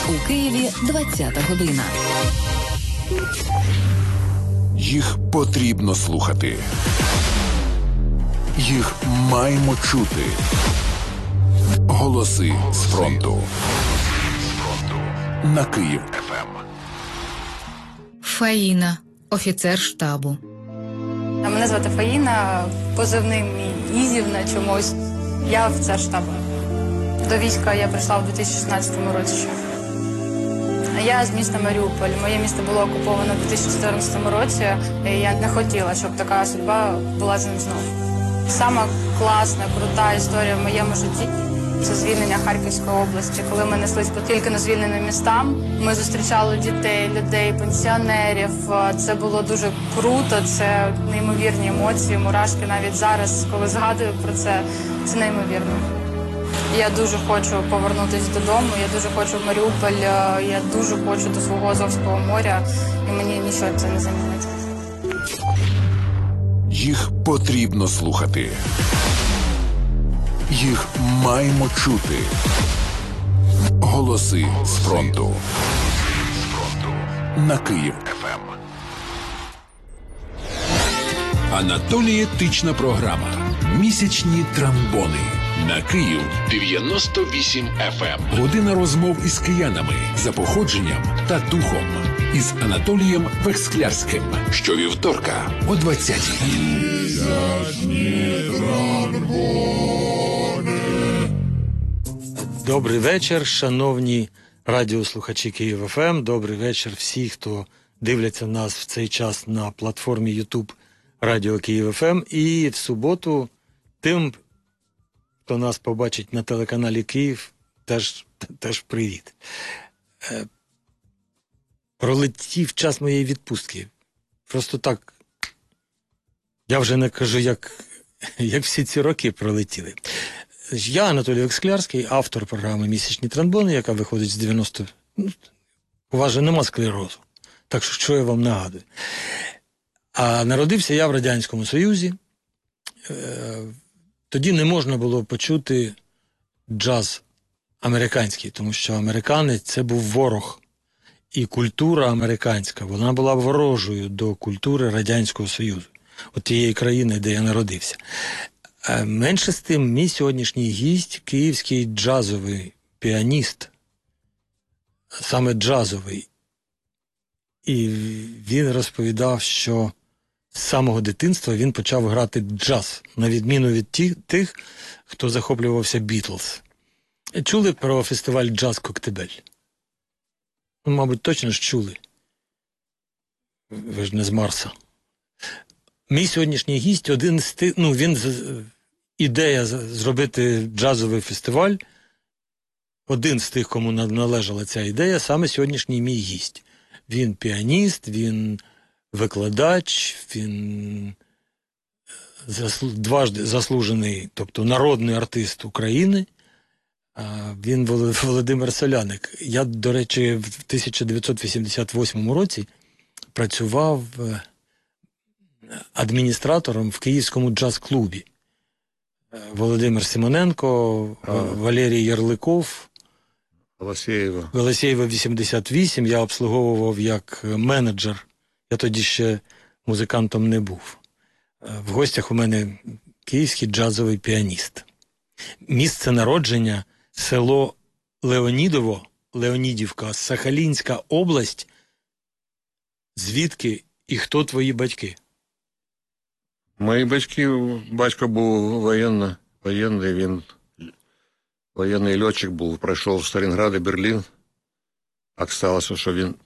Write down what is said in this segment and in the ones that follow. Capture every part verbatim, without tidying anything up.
У Києві двадцята година. Їх потрібно слухати. Їх маємо чути. Голоси з фронту. На Київ еф ем. Фаїна, офіцер штабу. Мене звати Фаїна, позивний мій Ізівна чомусь. Я офіцер штабу. До війська я прийшла в дві тисячі шістнадцятому році. Я з міста Маріуполь. Моє місто було окуповано в дві тисячі чотирнадцятому році, і я не хотіла, щоб така судьба була з ним знову. Сама класна, крута історія в моєму житті – це звільнення Харківської області. Коли ми неслись по тільки на звільненим містам, ми зустрічали дітей, людей, пенсіонерів. Це було дуже круто, це неймовірні емоції, мурашки. Навіть зараз, коли згадую про це, це неймовірно. Я дуже хочу повернутися додому, я дуже хочу в Маріуполь, я дуже хочу до свого Азовського моря, і мені нічого це не замінить. Їх потрібно слухати. Їх маємо чути. Голоси з фронту. На Київ еф ем. Анатолієтична програма. Місячні трамбони. На Київ дев'яносто вісім еф ем. Година розмов із киянами за походженням та духом. Із Анатолієм Вексклярським. Щовівторка о двадцятій. Добрий вечір, шановні радіослухачі Київ еф ем. Добрий вечір всі, хто дивляться нас в цей час на платформі YouTube Радіо Київ еф ем. І в суботу тим, хто нас побачить на телеканалі Київ, теж, теж привіт. Е, пролетів час моєї відпустки. Просто так, я вже не кажу, як, як всі ці роки пролетіли. Я, Анатолій Вексклярський, автор програми «Місячні трамбони», яка виходить з дев'яносто... Ну, у вас же нема склерозу. Так що, що я вам нагадую? А народився я в Радянському Союзі. Е, тоді не можна було почути джаз американський, тому що американець – це був ворог. І культура американська, вона була ворожою до культури Радянського Союзу, от тієї країни, де я народився. Менше з тим, мій сьогоднішній гість – київський джазовий піаніст, саме джазовий. І він розповідав, що з самого дитинства він почав грати джаз, на відміну від ті, тих, хто захоплювався Бітлз. Чули про фестиваль «Джаз Коктебель»? Ну, мабуть, точно ж чули. Ви ж не з Марса. Мій сьогоднішній гість, один з тих, ну, він, ідея зробити джазовий фестиваль, один з тих, кому належала ця ідея, саме сьогоднішній мій гість. Він піаніст, він викладач, він заслу, дважди заслужений, тобто народний артист України. Він Володимир Соляник. Я, до речі, в тисяча дев'ятсот вісімдесят восьмому році працював адміністратором в Київському джаз-клубі. Володимир Симоненко, а, Валерій Ярликов, Голосєєва. Голосєєва вісімдесят вісім. Я обслуговував як менеджер. Я тоді ще музикантом не був. В гостях у мене київський джазовий піаніст. Місце народження – село Леонідово, Леонідівка, Сахалінська область. Звідки і хто твої батьки? Мої батьки, батько був воєнно, воєнний, він воєнний льотчик був, пройшов в Сталінград і Берлін. Так сталося, що він,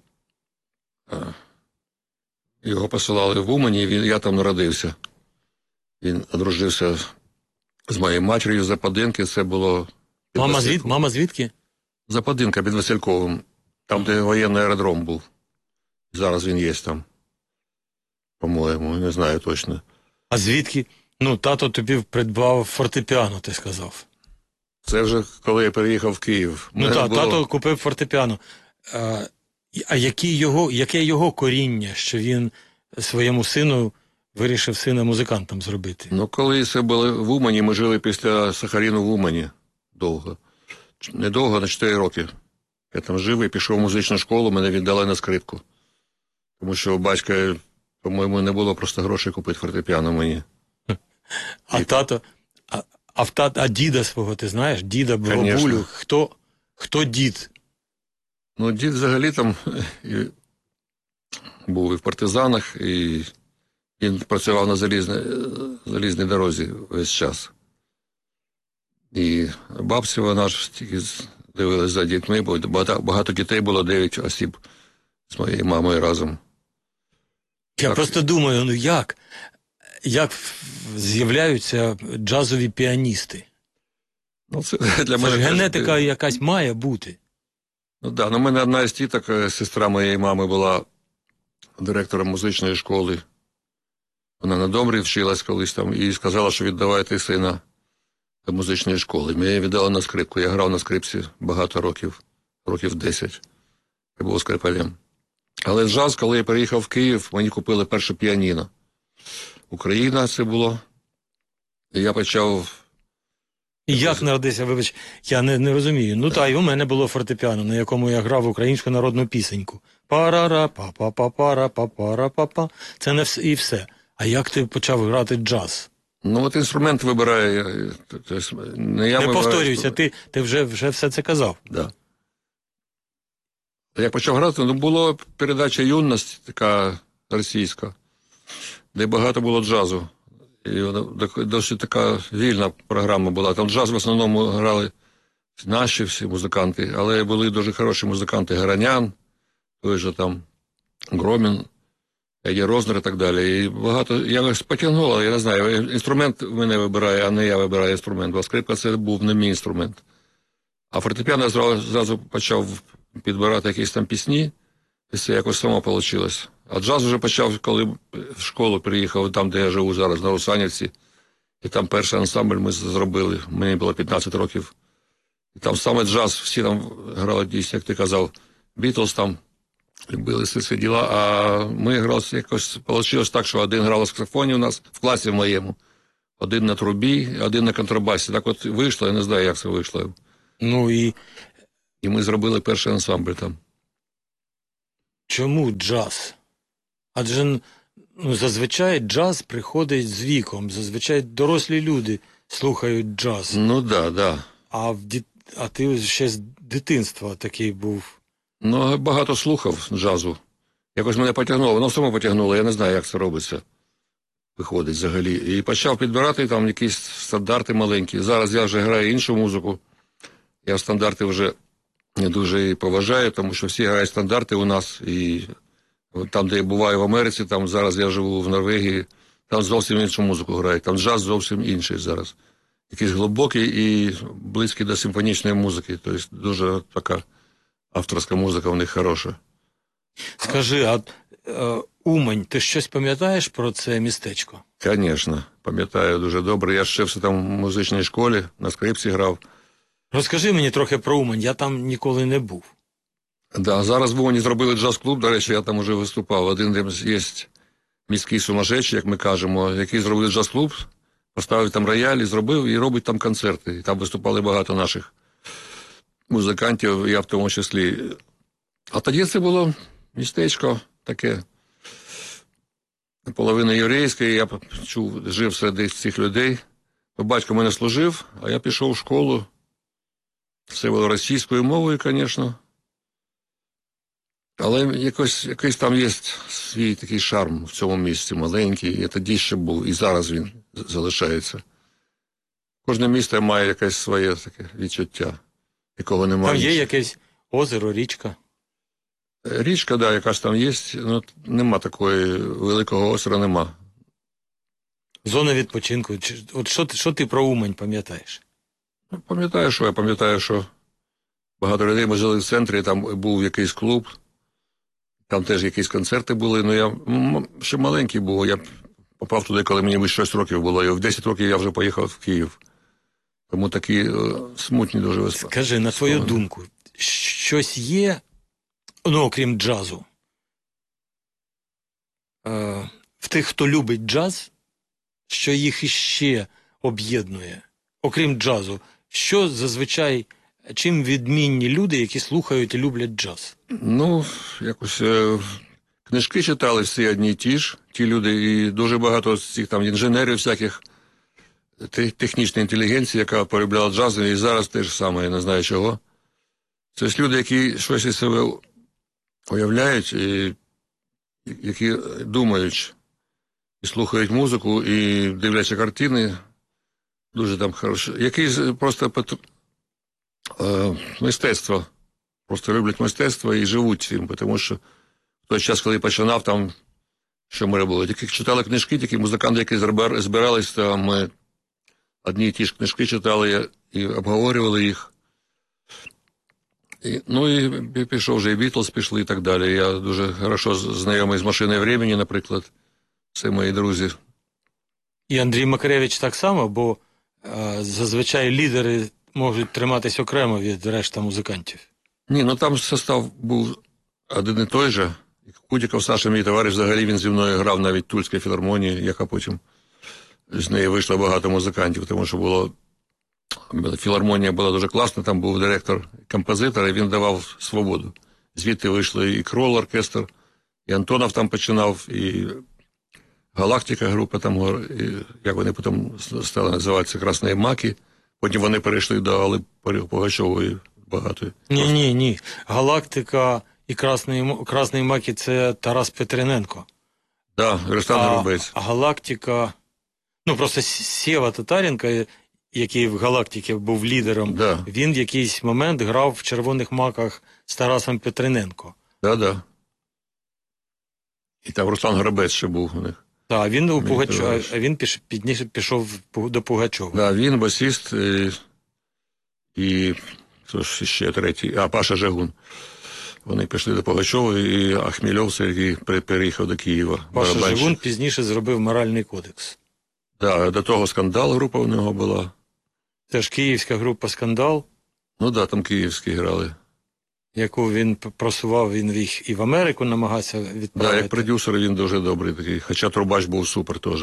його посилали в Умані, і він, я там народився. Він одружився з моєю матір'ю Западенки, це було... Мама, звід, мама звідки? Западинка під Васильковим, там, де воєнний аеродром був. Зараз він є там, по-моєму, не знаю точно. А звідки? Ну, тато тобі придбав фортепіано, ти сказав. Це вже коли я переїхав в Київ. Ну так, було... тато купив фортепіано. А, а які його, яке його коріння, що він своєму сину вирішив сина музикантом зробити? Ну, коли це було в Умані, ми жили після Сахаліну в Умані довго. Недовго, на чотири роки. Я там жив і пішов в музичну школу, мене віддали на скрипку. Тому що у батька, по-моєму, не було просто грошей купити фортепіано мені. А і... тато, а, а, в тат, а діда свого ти знаєш? Діда, бабулю, хто, хто дід? Ну, дід взагалі там і, був і в партизанах, і він працював на залізній, залізній дорозі весь час. І бабці вона ж тільки дивилась за дітьми, бо багато, багато дітей було, дев'ять осіб з моєю мамою разом. Я так. просто думаю, ну як? Як з'являються джазові піаністи? Ну, це для це мене ж генетика теж... якась має бути. Ну так, да. Ну, у мене одна із тіток, сестра моєї мами, була директором музичної школи. Вона на Домрі вчилась колись там і сказала, що віддавайте сина до музичної школи. Мене віддали на скрипку. Я грав на скрипці багато років, років десять. Я був скрипалем. Але джаз, коли я переїхав в Київ, мені купили перше піаніно. Україна це було. І я почав... І як народився, вибач, я не, не розумію. Ну та й у мене було фортепіано, на якому я грав українську народну пісеньку. Парара, па па пара па пара па па. Це не все і все. А як ти почав грати джаз? Ну от інструмент вибирає. Не, я не вибираю, повторюйся, що... ти, ти вже, вже все це казав. Да. Як почав грати, ну була передача «Юність», така російська, де багато було джазу. І досить така вільна програма була. Там джаз в основному грали наші всі музиканти, але були дуже хороші музиканти. Гранян, той же там Громін, Еді Рознер і так далі. І багато, я потягнула, я не знаю, інструмент мене вибирає, а не я вибираю інструмент, бо скрипка це був не мій інструмент. А фортепіано я зразу, зразу почав підбирати якісь там пісні, і це якось само вийшло. А джаз вже почав, коли в школу приїхав, там, де я живу зараз, на Русанівці. І там перший ансамбль ми зробили, мені було п'ятнадцять років. І там саме джаз, всі там грали дійсно, як ти казав, Бітлз там, любили всі ці діла. А ми грали, якось вийшло так, що один грав на саксофоні у нас, в класі моєму, один на трубі, один на контрабасі. Так от вийшло, я не знаю, як це вийшло. Ну і... І ми зробили перший ансамбль там. Чому джаз? Адже ну, зазвичай джаз приходить з віком. Зазвичай дорослі люди слухають джаз. Ну, так, да, так. Да. А, в ді... а ти ще з дитинства такий був. Ну, багато слухав джазу. Якось мене потягнуло, воно само потягнуло, я не знаю, як це робиться. Виходить взагалі. І почав підбирати там якісь стандарти маленькі. Зараз я вже граю іншу музику. Я стандарти вже не дуже поважаю, тому що всі грають стандарти у нас. І там, де я буваю в Америці, там зараз я живу в Норвегії, там зовсім іншу музику грають. Там джаз зовсім інший зараз. Якийсь глибокий і близький до симфонічної музики. Тобто дуже така авторська музика в них хороша. Скажи, а е, Умань, ти щось пам'ятаєш про це містечко? Звісно, пам'ятаю дуже добре. Я ще все там в музичній школі, на скрипці грав. Розкажи мені трохи про Умань, я там ніколи не був. Да, зараз в Умані зробили джаз-клуб, до речі, я там вже виступав. Один є міський сумасшедший, як ми кажемо, який зробив джаз-клуб, поставив там рояль і зробив, і робить там концерти. І там виступали багато наших музикантів, я в тому числі. А тоді це було містечко таке, половина єврейське, я чув, жив серед цих людей. Батько мене служив, а я пішов в школу. Все було російською мовою, звісно. Але якось, якийсь там є свій такий шарм в цьому місці, маленький. І тоді ще був, і зараз він залишається. Кожне місто має якесь своє таке відчуття, якого немає. Там є якесь озеро, річка? Річка, да, якась там є, ну, нема такої, великого озера нема. Зона відпочинку. От що, що ти про Умань пам'ятаєш? Пам'ятаю, що я пам'ятаю, що багато людей, ми жили в центрі, там був якийсь клуб, там теж якісь концерти були, ну я ще маленький був, я попав туди, коли мені шість років було, і в десять років я вже поїхав в Київ. Тому такі о, смутні дуже виспи. Скажи, на твою думку, щось є, ну, окрім джазу, е, в тих, хто любить джаз, що їх іще об'єднує, окрім джазу, що зазвичай чим відмінні люди, які слухають і люблять джаз? Ну, якось е, книжки читали всі одні й ті ж, ті люди, і дуже багато з цих там інженерів всяких, те- технічної інтелігенції, яка полюбляла джаз, і зараз те ж саме, я не знаю чого. Це ж люди, які щось із себе уявляють, і які думають, і слухають музику, і дивляться картини, дуже там хороші. Які з- просто пот- е, мистецтво, просто люблять мистецтво і живуть цим, тому що в той час, коли я починав, там, що ми робили, тільки читали книжки, тільки музиканти, які зрабар- збирались, там ми одні й ті ж книжки читали і обговорювали їх. І, ну і пі- пішов вже і Бітлз пішли і так далі. Я дуже хорошо з- знайомий з «Машиною времени», наприклад. Це мої друзі. І Андрій Макаревич так само, бо е, зазвичай лідери можуть триматись окремо від решта музикантів. Ні, ну там состав був один і той же. Кудіков Саша, мій товариш, взагалі він зі мною грав навіть в Тульській філармонії, яка потім з неї вийшло багато музикантів, тому що було філармонія була дуже класна, там був директор, композитор, і він давав свободу. Звідти вийшли і Крол оркестр, і Антонов там починав, і Галактика група там, і, як вони потім стали називатися, Красні Маки. Потім вони перейшли до Алли Пугачової багатої. Ні, ні, ні. Галактика і Красний, М- Красний Макі – це Тарас Петрененко. Так, да, Руслан Горобець. А Галактика, ну просто С- Сєва Татаренко, який в Галактиці був лідером, Да. він в якийсь момент грав в «Червоних маках» з Тарасом Петрененко. Так, да, так. Да. І там Руслан Горобець ще був у них. Так, він у Мій Пугач... товариш. а він піш... підніс... пішов в- до Пугачова. Да, він басіст і, і хто ж ще третій, а Паша Жагун. Вони пішли до Пугачової, і Ахмільов Сергій при- переїхав до Києва. Паша барабанщик. Жигун пізніше зробив «Моральний кодекс». Да, до того «Скандал» група у нього була. Це ж київська група «Скандал», Ну так, да, там київські грали. яку він п- просував, він їх і в Америку намагався Да, відправити. як продюсер він дуже добрий такий, хоча Трубач був супер теж.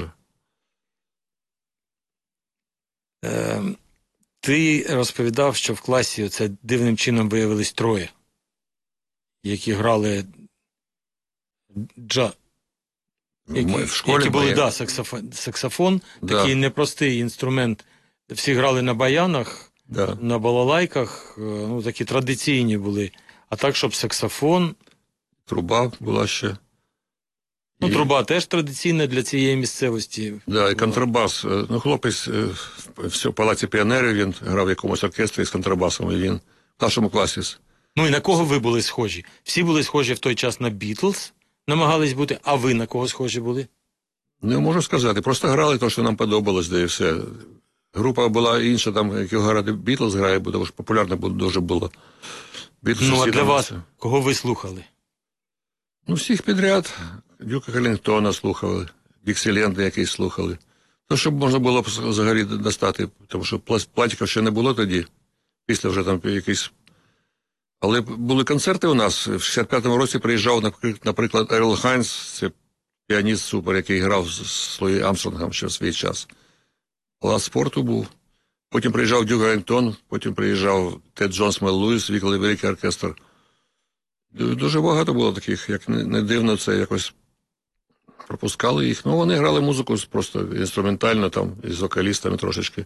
Е, ти розповідав, що в класі це дивним чином виявились троє, які грали джа... які, Ми в школі які були, ми- да, саксофон, саксофон Да. такий непростий інструмент. Всі грали на баянах, Да. на балалайках, е, ну такі традиційні були. А так, щоб саксофон, Труба була ще. ну І- труба теж традиційна для цієї місцевості. Да, і контрабас. Е, Ну, хлопець е, в Палаці піонерів, він грав в якомусь оркестрі з контрабасом, і він в нашому класі. Ну і на кого ви були схожі? Всі були схожі в той час на Бітлз, намагались бути, а ви на кого схожі були? Не можу сказати, просто грали те, що нам подобалось, де і все. Група була інша, там, які грати Бітлз грає, бо тому що популярно було- дуже було. Бітлз Ну, а всі для там вас, це- кого ви слухали? Ну, всіх підряд. Дюка Келлінгтона слухали, Діксіленда якийсь слухали. То, щоб можна було б взагалі достати, тому що пла- платіків ще не було тоді, після вже там якийсь. Але були концерти у нас. В шістдесят п'ятому році приїжджав, наприк- наприклад, Ерл Хайнс, це піаніст супер, який грав з з Луї Армстронгом ще в свій час. Палац спорту був. Потім приїжджав Дюк Еллінгтон, потім приїжджав Тед Джонс, Мел Луїс, Вікли Великий оркестр. Ду- Дуже багато було таких, як не, не дивно, це якось пропускали їх. Ну, вони грали музику просто інструментально, там, із вокалістами трошечки.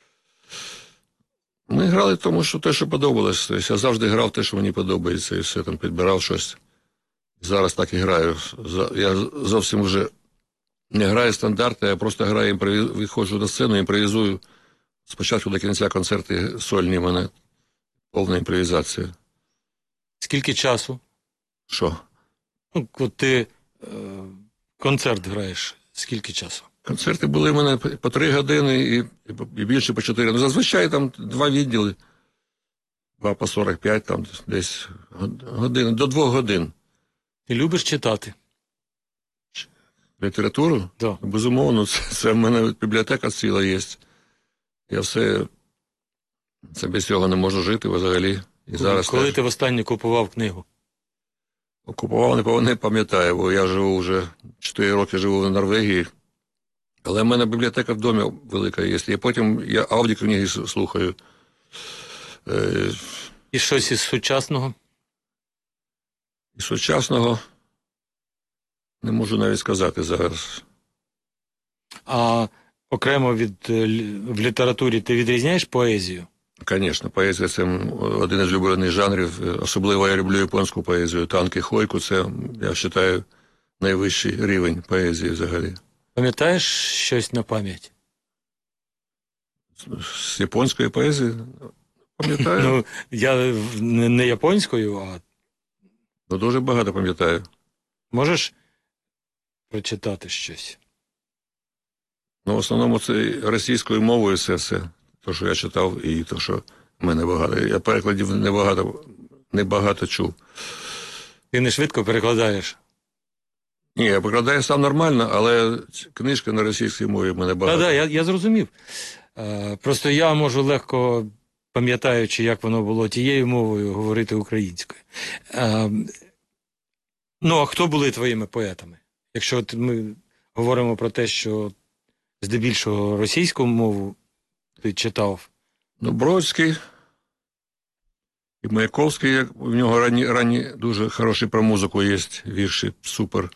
Ми грали тому, що те, що подобалось. Тобто я завжди грав те, що мені подобається, і все там підбирав щось. Зараз так і граю. За- Я зовсім вже не граю стандарти, я просто граю, імпровіз... виходжу на сцену, імпровізую. Спочатку до кінця концерти сольні в мене, повна імпровізація. Скільки часу? Що? Ну, от ти е, концерт граєш, скільки часу? Концерти були в мене по три години і, і, по- і більше по чотири. Ну, зазвичай там два відділи. Два по сорок п'ять, там десь години, до двох годин. Ти любиш читати? Літературу? Да. Безумовно, це, це в мене бібліотека ціла є. Я все, це без цього не можу жити взагалі. І зараз Коли теж. ти востаннє купував книгу? Окупував, не пам- не пам'ятаю, бо я живу вже чотири роки живу в Норвегії. Але в мене бібліотека в домі велика є. І потім я аудіокниги с- слухаю. Е, І щось із сучасного? і сучасного не можу навіть сказати зараз. А окремо від е, лі- в літературі ти відрізняєш поезію? Звісно, поезія – це один із улюблених жанрів. Особливо я люблю японську поезію. Танки Хойку – це, я вважаю, найвищий рівень поезії взагалі. Пам'ятаєш щось на пам'ять? З японської поезії пам'ятаю. Ну, Ну, я не, не японською, а дуже багато пам'ятаю. можеш прочитати щось? Ну, в основному це російською мовою все це. Те, що я читав, і те, що в мене багато. Я перекладів небагато, небагато чув. Ти не швидко перекладаєш? Ні, я перекладаю сам нормально, але книжка на російській мові в мене багато. Так, так, я, я зрозумів. Е, просто я можу легко, пам'ятаючи, як воно було тією мовою, говорити українською. Е, ну, а хто були твоїми поетами? Якщо от ми говоримо про те, що здебільшого російську мову ти читав. Ну, Бродський і Маяковський, як в нього ранні, ранні дуже хороші про музику є вірші, супер.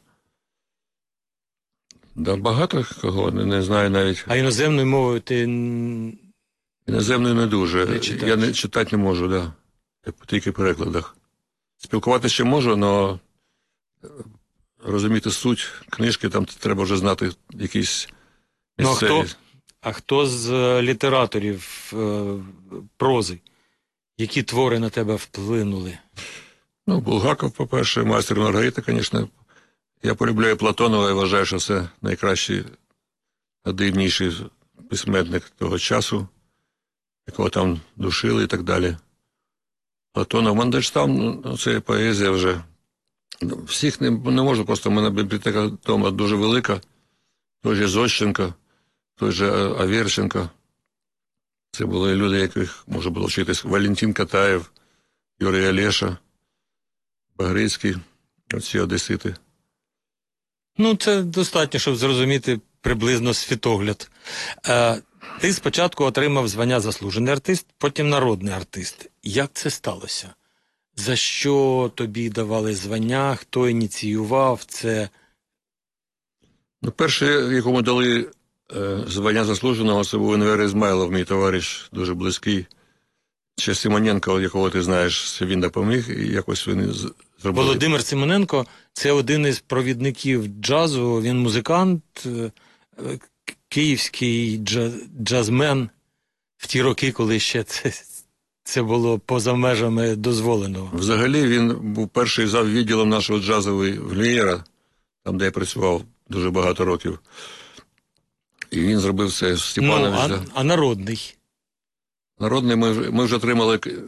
Да, багато кого, не, не знаю навіть. А іноземною мовою ти н- Іноземною не дуже. Не читаєш? Я не читати не можу, да. Я тільки в перекладах. Спілкуватися ще можу, але розуміти суть книжки, там треба вже знати якісь Ну, а місцеві. хто? А хто з е, літераторів е, прози, які твори на тебе вплинули? Ну, Булгаков, по-перше, майстер і Маргарита, звісно. Я полюбляю Платонова і вважаю, що це найкращий, найдивніший письменник того часу, якого там душили і так далі. Платонов, Мандельштам, ну, це поезія вже. Ну, всіх не, не можу, просто в мене бібліотека вдома дуже велика. Той же Зощенко, той же Аверченко. Це були люди, яких можна було вчитись. Валентин Катаєв, Юрій Олеша, Багрицький, оці одесити. Ну, це достатньо, щоб зрозуміти приблизно світогляд. Е, ти спочатку отримав звання заслужений артист, потім народний артист. Як це сталося? За що тобі давали звання? Хто ініціював це? Ну, перше, якому дали е, звання заслуженого, це був Енвер Ізмайлов, мій товариш, дуже близький. Ще Симоненко, якого ти знаєш, це він допоміг, і якось він з- зробив. Володимир Симоненко – це один із провідників джазу. Він музикант, е, е, київський джаз, джазмен в ті роки, коли ще це, це було поза межами дозволеного. Взагалі він був перший зав відділом нашого джазової Глієра, там, де я працював дуже багато років. І він зробив це з Ну, Степанович. а, да. а народний? Народний ми, вже- ми вже отримали, к-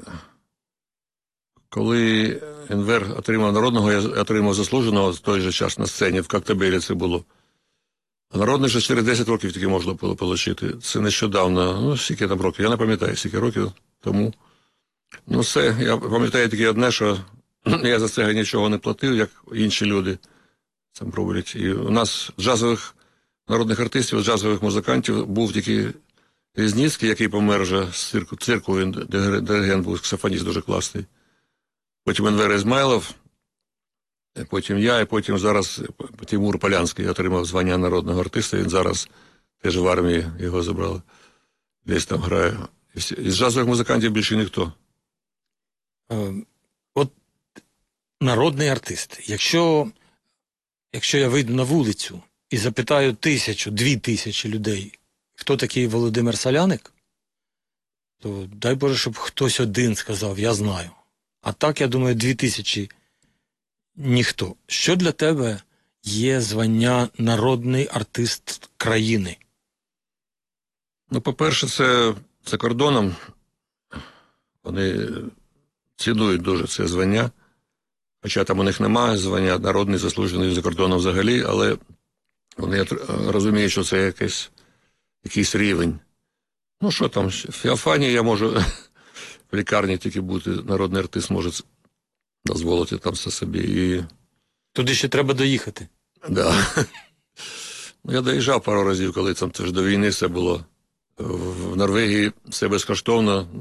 коли Енвер отримав народного, я отримав заслуженого в той же час на сцені, в Коктебелі це було. А народний ще через десять років тільки можна було отримати. Це нещодавно, ну, скільки там років, я не пам'ятаю, скільки років тому. Ну, все, я пам'ятаю тільки одне, що я за це нічого не платив, як інші люди там роблять. І у нас джазових народних артистів, джазових музикантів був тільки Різніцький, який помер вже з цирку, цирку, він дир- диригент був, саксофоніст дуже класний. Потім Енвер Ізмайлов, потім я, і потім зараз Тимур Полянський отримав звання народного артиста, він зараз теж в армії його забрали. Десь там грає. І всі- Із джазових музикантів більше ніхто. Е, От народний артист. Якщо, якщо я вийду на вулицю і запитаю тисячу, дві тисячі людей, хто такий Володимир Соляник, то дай Боже, щоб хтось один сказав, я знаю. А так, я думаю, дві тисячі ніхто. Що для тебе є звання народний артист країни? Ну, по-перше, це за кордоном. Вони цінують дуже це звання. Хоча там у них немає звання народний заслужений за кордоном взагалі, але вони розуміють, що це якийсь, якийсь рівень. Ну, що там, в Феофанії я можу в лікарні тільки бути, народний артист може дозволити там все собі. І... Туди ще треба доїхати. Да. Ну, я доїжджав пару разів, коли там теж до війни все було. В Норвегії все безкоштовно.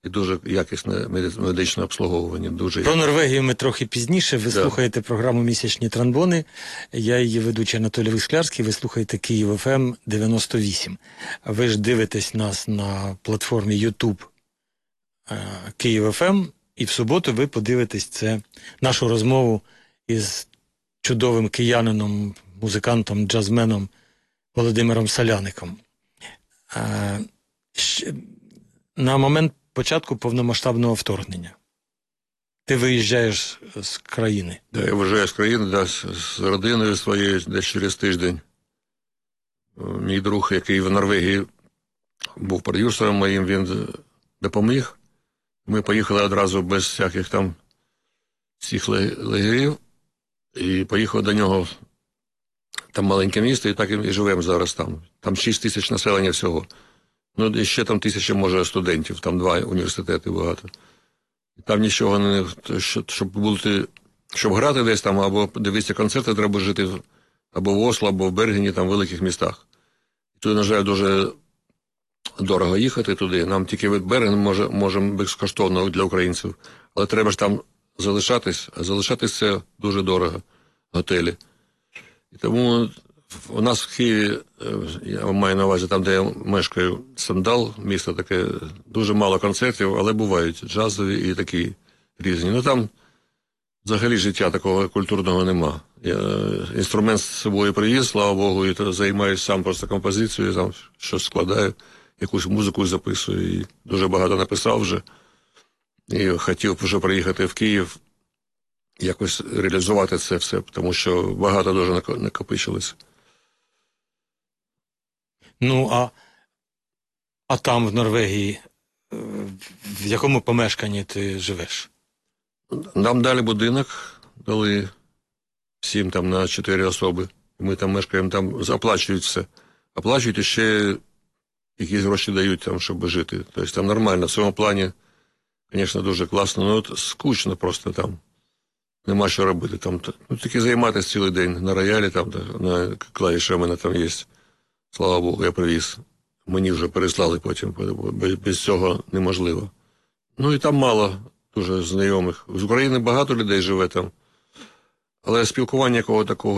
і дуже якісне меди- медичне обслуговування. Дуже Про Норвегію ми трохи пізніше. Ви Да. слухаєте програму «Місячні транбони». Я її ведучий Анатолій Висклярський. Ви слухаєте Київ еф ем дев'яносто вісім. Ви ж дивитесь нас на платформі YouTube е, Київ еф ем. І в суботу ви подивитесь це, нашу розмову із чудовим киянином, музикантом, джазменом Володимиром Соляником. Е, щ- на момент початку повномасштабного вторгнення ти виїжджаєш з країни. Да, я виїжджаю з країни, да, з, з родиною своєю десь через тиждень. Мій друг, який в Норвегії був продюсером моїм, він допоміг. Ми поїхали одразу без всяких там всіх лагерів. І поїхав до нього, там маленьке місто, і так і живемо зараз там. Там шість тисяч населення всього. Ну, і ще там тисяча, може, студентів, там два університети багато. І там нічого не, щоб бути, щоб грати десь там, або дивитися концерти, треба жити або в Осло, або в Бергені, там в великих містах. І туди, на жаль, дуже дорого їхати туди. Нам тільки від Берген може, можемо безкоштовно для українців. Але треба ж там залишатись, а залишатись це дуже дорого, готелі. І тому у нас в Києві, я маю на увазі там, де я мешкаю, Сандал, місто таке, дуже мало концертів, але бувають джазові і такі різні. Ну там взагалі життя такого культурного нема. Я інструмент з собою привіз, слава Богу, і то займаюся сам просто композицією, там щось складаю, якусь музику записую, і дуже багато написав вже. І хотів вже приїхати в Київ, якось реалізувати це все, тому що багато дуже накопичилось. Ну, а, а там, в Норвегії, е, в якому помешканні ти живеш? Нам дали будинок, дали всім там на чотири особи. Ми там мешкаємо, там оплачують все. Оплачують і ще якісь гроші дають там, щоб жити. Тобто там нормально, в цьому плані, звісно, дуже класно, але от скучно просто там. Нема що робити. Там, ну, тільки займатися цілий день на роялі, там, на клавіші у мене там є. Слава Богу, я привіз. Мені вже переслали потім, бо без цього неможливо. Ну і там мало дуже знайомих. З України багато людей живе там, але спілкування якого такого